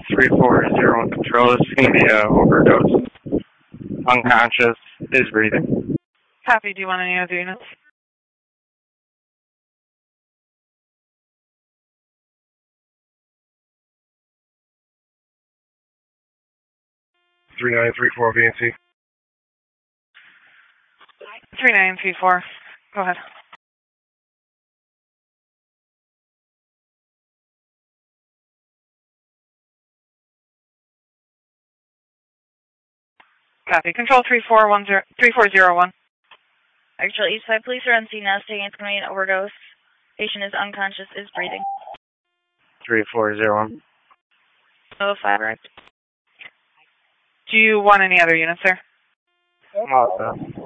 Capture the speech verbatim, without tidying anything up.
three four zero one control. This is going to be a overdose. Unconscious, is breathing. Copy. Do you want any other units? three nine three four V N C. three nine three four. Go ahead. Copy. Control three four one zero three four zero one. Actually, Eastside Police are on scene now, stating it's going to be an overdose. Patient is unconscious, is breathing. three four zero one. Oh, five, right. Do you want any other units, sir? Awesome.